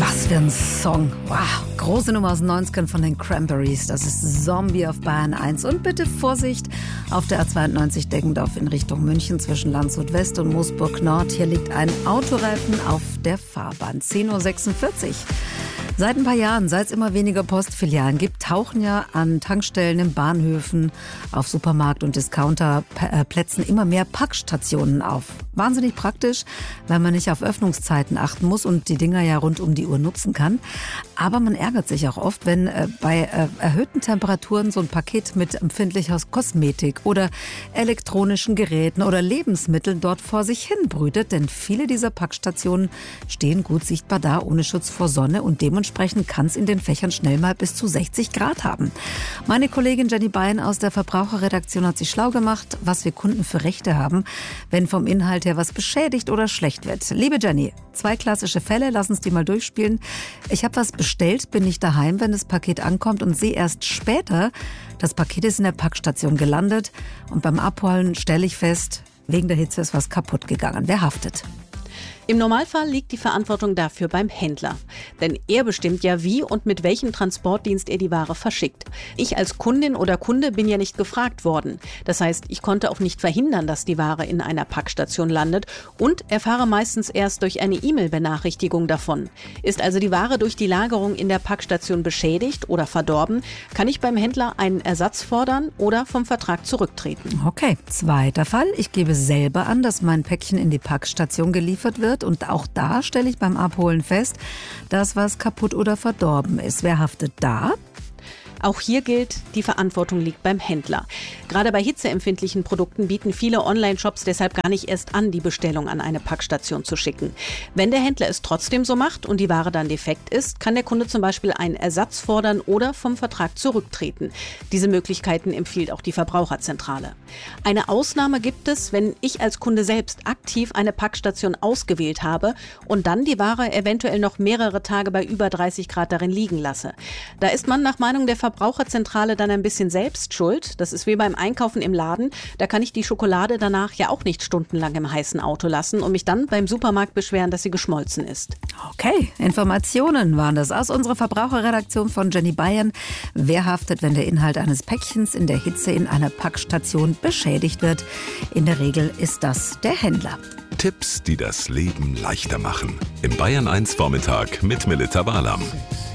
Was für ein Song. Wow. Große Nummer aus den 90ern von den Cranberries. Das ist Zombie auf Bayern 1. Und bitte Vorsicht auf der A92 Deggendorf in Richtung München zwischen Landshut West und Moosburg Nord. Hier liegt ein Autoreifen auf der Fahrbahn. 10.46 Uhr. Seit ein paar Jahren, seit es immer weniger Postfilialen gibt, tauchen ja an Tankstellen, in Bahnhöfen, auf Supermarkt- und Discounterplätzen immer mehr Packstationen auf. Wahnsinnig praktisch, weil man nicht auf Öffnungszeiten achten muss und die Dinger ja rund um die Uhr nutzen kann. Aber man ärgert sich auch oft, wenn bei erhöhten Temperaturen so ein Paket mit empfindlicher Kosmetik oder elektronischen Geräten oder Lebensmitteln dort vor sich hin brütet. Denn viele dieser Packstationen stehen gut sichtbar da, ohne Schutz vor Sonne, und dementsprechend kann es in den Fächern schnell mal bis zu 60 Grad haben. Meine Kollegin Jenny Beyen aus der Verbraucherredaktion hat sich schlau gemacht, was wir Kunden für Rechte haben, wenn vom Inhalt her was beschädigt oder schlecht wird. Liebe Jenny, 2 klassische Fälle, lass uns die mal durchspielen. Ich habe was bestellt, bin nicht daheim, wenn das Paket ankommt, und sehe erst später, das Paket ist in der Packstation gelandet, und beim Abholen stelle ich fest, wegen der Hitze ist was kaputt gegangen. Wer haftet? Im Normalfall liegt die Verantwortung dafür beim Händler. Denn er bestimmt ja, wie und mit welchem Transportdienst er die Ware verschickt. Ich als Kundin oder Kunde bin ja nicht gefragt worden. Das heißt, ich konnte auch nicht verhindern, dass die Ware in einer Packstation landet, und erfahre meistens erst durch eine E-Mail-Benachrichtigung davon. Ist also die Ware durch die Lagerung in der Packstation beschädigt oder verdorben, kann ich beim Händler einen Ersatz fordern oder vom Vertrag zurücktreten. Okay, zweiter Fall. Ich gebe selber an, dass mein Päckchen in die Packstation geliefert wird. Und auch da stelle ich beim Abholen fest, dass was kaputt oder verdorben ist. Wer haftet da? Auch hier gilt, die Verantwortung liegt beim Händler. Gerade bei hitzeempfindlichen Produkten bieten viele Online-Shops deshalb gar nicht erst an, die Bestellung an eine Packstation zu schicken. Wenn der Händler es trotzdem so macht und die Ware dann defekt ist, kann der Kunde zum Beispiel einen Ersatz fordern oder vom Vertrag zurücktreten. Diese Möglichkeiten empfiehlt auch die Verbraucherzentrale. Eine Ausnahme gibt es, wenn ich als Kunde selbst aktiv eine Packstation ausgewählt habe und dann die Ware eventuell noch mehrere Tage bei über 30 Grad darin liegen lasse. Da ist man nach Meinung der Verbraucherzentrale dann ein bisschen selbst schuld. Das ist wie beim Einkaufen im Laden. Da kann ich die Schokolade danach ja auch nicht stundenlang im heißen Auto lassen und mich dann beim Supermarkt beschweren, dass sie geschmolzen ist. Okay, Informationen waren das aus unserer Verbraucherredaktion von Jenny Beyen. Wer haftet, wenn der Inhalt eines Päckchens in der Hitze in einer Packstation beschädigt wird? In der Regel ist das der Händler. Tipps, die das Leben leichter machen. Im Bayern 1 Vormittag mit Melita Barlam.